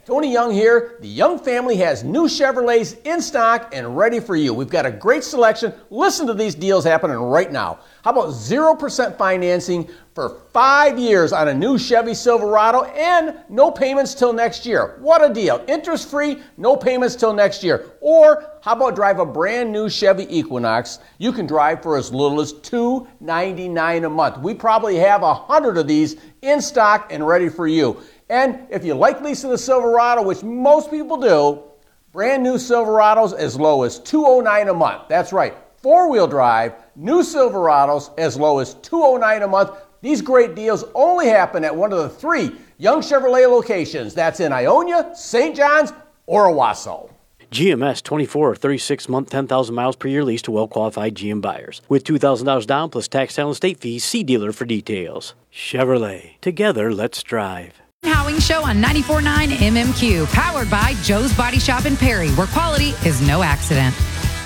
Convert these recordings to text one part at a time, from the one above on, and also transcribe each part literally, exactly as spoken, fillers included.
Tony Young here. The Young family has new Chevrolets in stock and ready for you. We've got a great selection. Listen to these deals happening right now. How about zero percent financing for five years on a new Chevy Silverado and no payments till next year? What a deal. Interest-free, no payments till next year. Or how about drive a brand new Chevy Equinox you can drive for as little as two hundred ninety-nine dollars a month. We probably have one hundred of these in stock and ready for you. And if you like leasing the Silverado, which most people do, brand new Silverados as low as two hundred nine dollars a month. That's right, four-wheel drive, new Silverados as low as two hundred nine dollars a month. These great deals only happen at one of the three Young Chevrolet locations. That's in Ionia, Saint John's, or Owasso. G M S twenty-four or thirty-six month, ten thousand miles per year lease to well-qualified G M buyers. With two thousand dollars down plus tax, title, and state fees, see dealer for details. Chevrolet. Together, let's drive. Howing Show on ninety-four point nine M M Q, powered by Joe's Body Shop in Perry, where quality is no accident.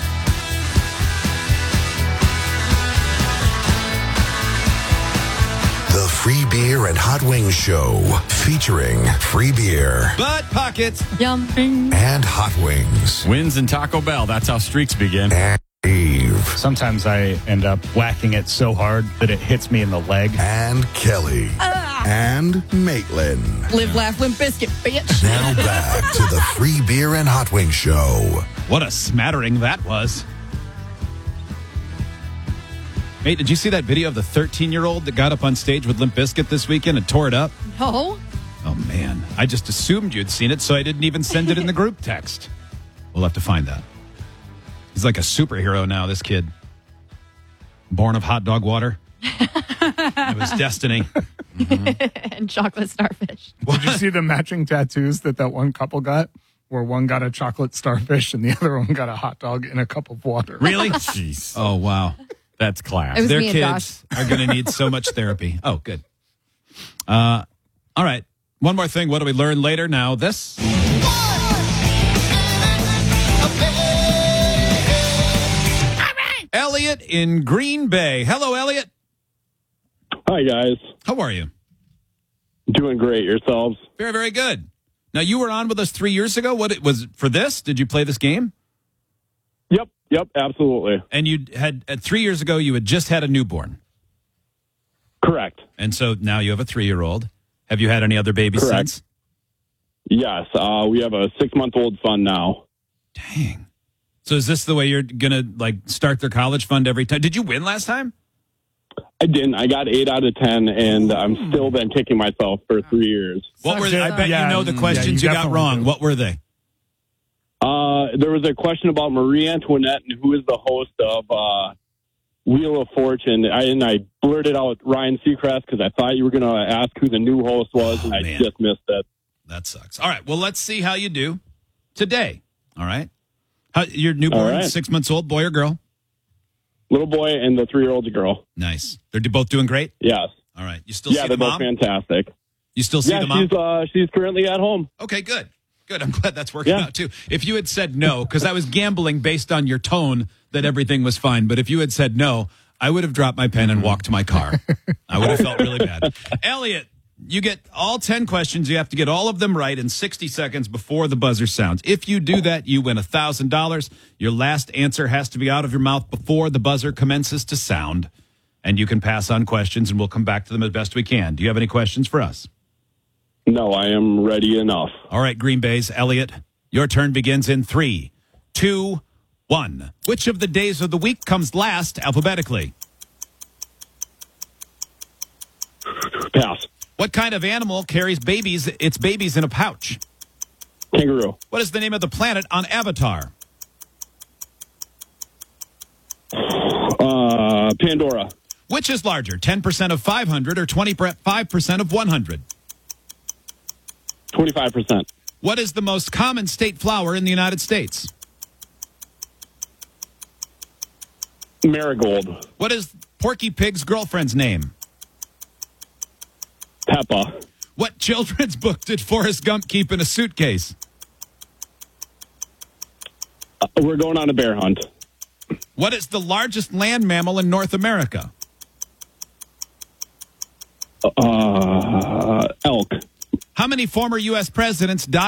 The Free Beer and Hot Wings Show, featuring free beer, Butt Pockets, Yum, and hot wings. Wins and Taco Bell. That's how streaks begin. And Eve. Sometimes I end up whacking it so hard that it hits me in the leg. And Kelly. Ah. And Maitland. Live, laugh, limp biscuit, bitch. Now back to the Free Beer and Hot Wings Show. What a smattering that was. Hey, did you see that video of the thirteen-year-old that got up on stage with Limp Bizkit this weekend and tore it up? No. Oh, man. I just assumed you'd seen it, so I didn't even send it in the group text. We'll have to find that. He's like a superhero now, this kid. Born of hot dog water. It was destiny. Mm-hmm. And chocolate starfish. Did you see the matching tattoos that that one couple got? Where one got a chocolate starfish and the other one got a hot dog in a cup of water. Really? Jeez. Oh, wow. That's class. It was Their me and kids are going to need so much therapy. Oh, good. Uh, all right. One more thing. What do we learn later? Now, this. Elliot in Green Bay. Hello, Elliot. Hi, guys. How are you? Doing great. Yourselves? Very, very good. Now, you were on with us three years ago. What it was for this? Did you play this game? Yep. Yep. Absolutely. And you had, uh, three years ago, you had just had a newborn. Correct. And so now you have a three-year-old. Have you had any other babies Correct. since? Yes. Uh, we have a six-month-old son now. Dang. So is this the way you're going to, like, start their college fund every time? Did you win last time? I didn't. I got eight out of ten, and I'm still been kicking myself for three years. What were they? I bet Yeah, you know the yeah, questions you you got definitely wrong. do. What were they? Uh, there was a question about Marie Antoinette and who is the host of uh, Wheel of Fortune. I, and I blurted out Ryan Seacrest because I thought you were going to ask who the new host was, Oh, and I man. just missed it. That sucks. All right. Well, let's see how you do today. All right. How, your newborn, All right. six months old, boy or girl? Little boy and the three-year-old's a girl. Nice. They're both doing great? Yes. All right. You still Yeah, see they're the both mom? fantastic. You still see Yeah, the mom? she's uh, she's currently at home. Okay, good. Good. I'm glad that's working Yeah. out, too. If you had said no, because I was gambling based on your tone that everything was fine, but if you had said no, I would have dropped my pen and walked to my car. I would have felt really bad. Elliot, you get all ten questions. You have to get all of them right in sixty seconds before the buzzer sounds. If you do that, you win one thousand dollars. Your last answer has to be out of your mouth before the buzzer commences to sound. And you can pass on questions, and we'll come back to them as best we can. Do you have any questions for us? No, I am ready enough. All right, Green Bay's Elliot, your turn begins in three, two, one. Which of the days of the week comes last alphabetically? Pass. What kind of animal carries babies, its babies in a pouch? Kangaroo. What is the name of the planet on Avatar? Uh, Pandora. Which is larger, ten percent of five hundred or twenty-five percent of one hundred? twenty-five percent. What is the most common state flower in the United States? Marigold. What is Porky Pig's girlfriend's name? Peppa. What children's book did Forrest Gump keep in a suitcase? Uh, we're going on a bear hunt. What is the largest land mammal in North America? Uh, elk. How many former U S presidents died